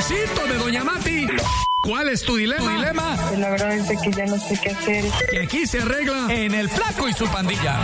chistosito de Doña Mati. ¿Cuál es tu dilema? La verdad es que ya no sé qué hacer. Que aquí se arregla en El Flaco y su pandilla.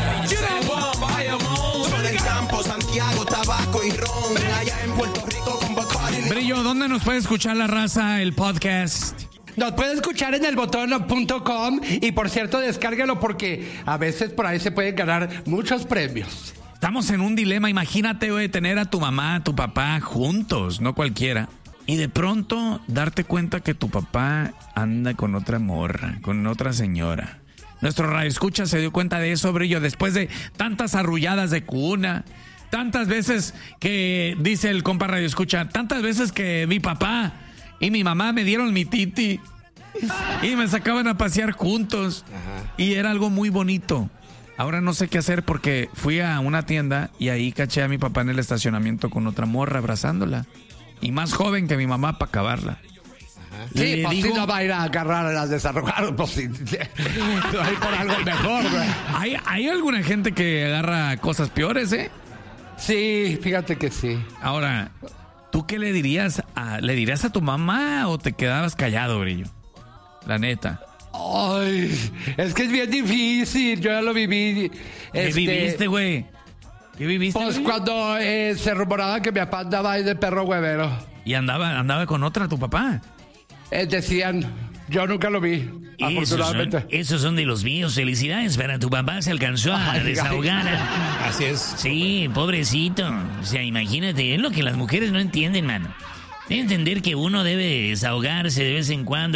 Sol, el campo, Santiago, tabaco y ron. Allá en Puerto Rico con Bacardi. Brillo, ¿dónde nos puede escuchar la raza el podcast? Nos puede escuchar en elbotón.com y por cierto, descárguelo porque a veces por ahí se pueden ganar muchos premios. Estamos en un dilema, imagínate, güey, tener a tu mamá, a tu papá juntos, no cualquiera. Y de pronto darte cuenta que tu papá anda con otra morra, con otra señora. Nuestro radioescucha se dio cuenta de eso, Brillo, después de tantas arrulladas de cuna, tantas veces que, dice el compa radioescucha, tantas veces que mi papá y mi mamá me dieron mi titi y me sacaban a pasear juntos. Y era algo muy bonito. Ahora no sé qué hacer porque fui a una tienda y ahí caché a mi papá en el estacionamiento con otra morra abrazándola. Y más joven que mi mamá para acabarla. Sí, pues si no va a ir a agarrar a las desarrolladas, pues sí, va a ir por algo mejor, güey. ¿Hay alguna gente que agarra cosas peores, eh? Sí, fíjate que sí. Ahora, ¿tú qué le dirías a tu mamá o te quedabas callado, Brillo? La neta. Ay, es que es bien difícil, yo ya lo viví. ¿Qué viviste, güey? ¿Qué viviste? Pues güey? cuando se rumoraba que mi papá andaba ahí de perro huevero. ¿Y andaba con otra tu papá? Decían, yo nunca lo vi, afortunadamente. Esos son de los míos. Felicidades para tu papá, se alcanzó a desahogar. Así es. Sí, pobrecito. O sea, imagínate, es lo que las mujeres no entienden, mano. Deben entender que uno debe desahogarse de vez en cuando.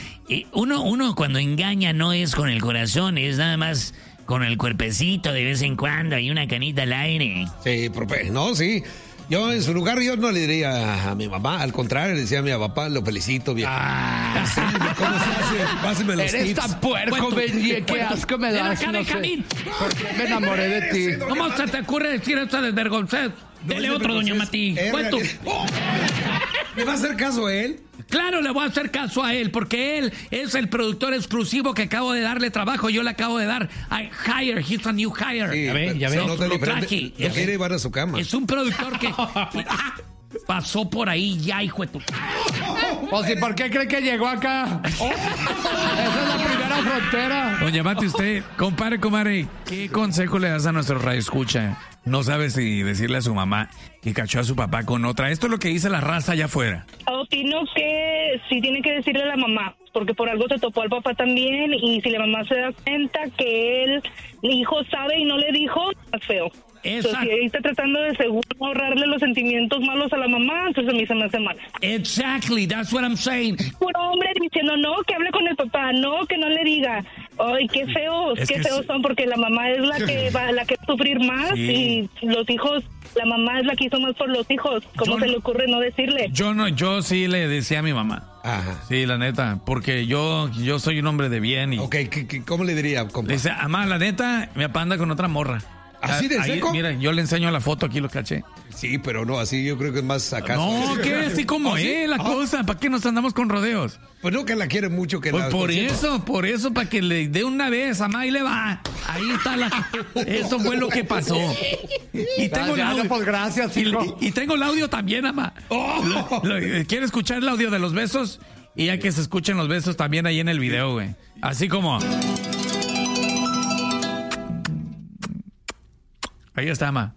Uno cuando engaña no es con el corazón, es nada más con el cuerpecito de vez en cuando. Hay una canita al aire. Sí, no, sí. Yo en su lugar yo no le diría a mi mamá, al contrario, le decía a mi papá, lo felicito, viejo. Sí, ¿cómo se hace? Pásame los Eres tips. tan puerco, Benji, qué asco me das, no sé. ¿Por qué me enamoré de ti? ¿Cómo se te ocurre decir eso desvergonzado? Dele otro, doña Mati. Cuento. ¿Me va a hacer caso a él? Claro, le voy a hacer caso a él, porque él es el productor exclusivo que acabo de darle trabajo. Yo le acabo de dar he's a new hire. Sí, ya ve. se nota Lo diferente. traje. Lo quiere llevar a su cama. Es un productor que pasó por ahí ya, hijo de tu... Pues, ¿y por qué cree que llegó acá? Esa es la primera frontera. Doña Mati, usted, comadre, ¿qué consejo le das a nuestro radioescucha? No sabe si decirle a su mamá que cachó a su papá con otra. Esto es lo que dice la raza allá afuera. Opino que sí tiene que decirle a la mamá, porque por algo se topó al papá también, y si la mamá se da cuenta que el hijo sabe y no le dijo, es feo. Entonces, si ahí está tratando de seguro ahorrarle los sentimientos malos a la mamá, entonces a mí se me hace mal. Exactly, that's what I'm saying. Puro hombre diciendo, no, que hable con el papá, no, que no le diga. Ay, qué feos, Es qué que feos sí. son, porque la mamá es la que va a sufrir más, Sí. y los hijos, la mamá es la que hizo más por los hijos. ¿Cómo se le ocurre no decirle? Yo sí le decía a mi mamá. Ajá. Sí, la neta, porque yo soy un hombre de bien y... Ok, ¿cómo le diría, compa? Le dice, mamá, la neta, mi papá anda con otra morra. ¿Así de Ahí, seco? Mira, yo le enseño la foto, aquí lo caché. Sí, pero no, así yo creo que es más acaso. No, que así como ¿Ah, sí? es la cosa, ¿para qué nos andamos con rodeos? Pues no, que la quiere mucho que Pues la... por eso, para que le dé una vez, mamá, ahí le va. Ahí está eso fue lo que pasó. Y tengo el audio. Pues gracias, hijo. Y tengo el audio también, mamá. ¿Quiere escuchar el audio de los besos? Y ya que se escuchen los besos también ahí en el video, güey. Así como... Ahí está, ma.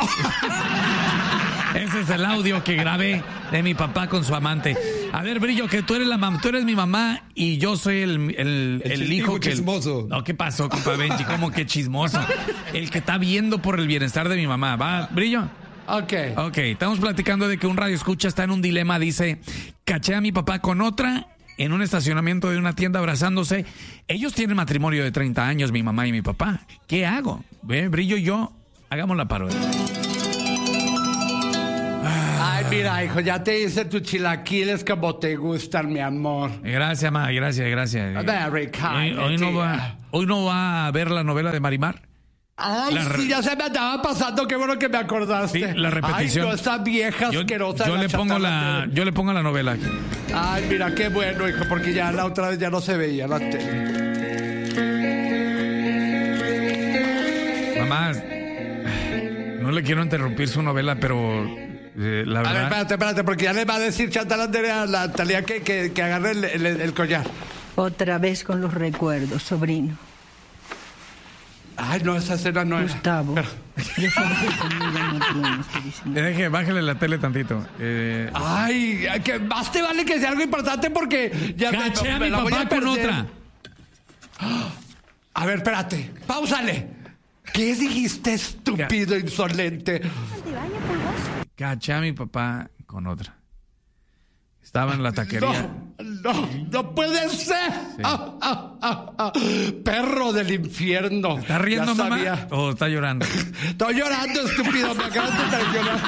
Ese es el audio que grabé de mi papá con su amante. A ver, Brillo, que tú eres la mamá, tú eres mi mamá y yo soy el hijo que... chismoso. No, ¿qué pasó, compa Benji? ¿Cómo que chismoso? El que está viendo por el bienestar de mi mamá. ¿Va, Brillo? Ok, estamos platicando de que un radioescucha está en un dilema. Dice, caché a mi papá con otra en un estacionamiento de una tienda abrazándose. Ellos tienen matrimonio de 30 años, mi mamá y mi papá. ¿Qué hago? ¿Ve, Brillo y yo? Hagamos la parodia. Ay, mira, hijo, ya te hice tus chilaquiles como te gustan, mi amor. Gracias, ma, gracias. Very kind. Hoy no va a ver la novela de Marimar. Ay, sí, ya se me andaba pasando, qué bueno que me acordaste. Sí, la repetición. Ay, no, esta vieja asquerosa. Yo le pongo la novela aquí. Ay, mira, qué bueno, hijo, porque ya la otra vez ya no se veía la tele. Mamá, no le quiero interrumpir su novela, pero La verdad. A ver, espérate, porque ya le va a decir Chantal Anderea a la Talía que agarre el collar. Otra vez con los recuerdos, sobrino. Ay, no, esa escena no es. Gustavo. Yo Deje, bájale la tele tantito. Ay, que más te vale que sea algo importante porque ya caché a mi papá con otra. A ver, espérate. Páusale. ¿Qué dijiste, estúpido, insolente? Caché a mi papá con otra. Estaba en la taquería. No puede ser. Sí. Perro del infierno. ¿Está riendo, mamá? ¿O está llorando? Estoy llorando, estúpido. Me acabas de traicionar.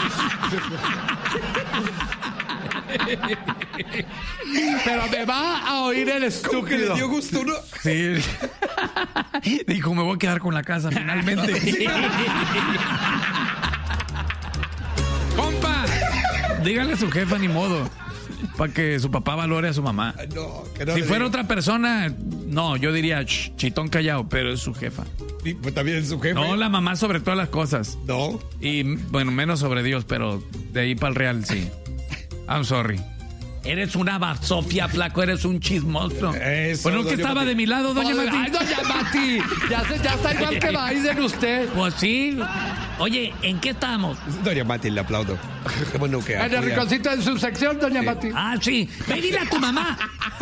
Pero me va a oír el estúpido. Que le dio gusto, ¿no? Sí. Dijo, me voy a quedar con la casa finalmente. ¡Compa! Dígale a su jefa, ni modo. Para que su papá valore a su mamá. No, si fuera otra persona, no, yo diría chitón callado, pero es su jefa. Sí, pues también es su jefa. No, la mamá sobre todas las cosas. No. Y bueno, menos sobre Dios, pero de ahí para el real, sí. I'm sorry. Eres una basofia, flaco, eres un chismoso. Eso, bueno, que estaba Mati. de mi lado, doña Mati. Ay, doña Mati. Ya está igual que Biden usted. Pues sí. Oye, ¿en qué estamos? Doña Mati, le aplaudo. Qué bueno que En el rinconcito de su sección, doña Mati. Ah, sí. Ve, dile a tu mamá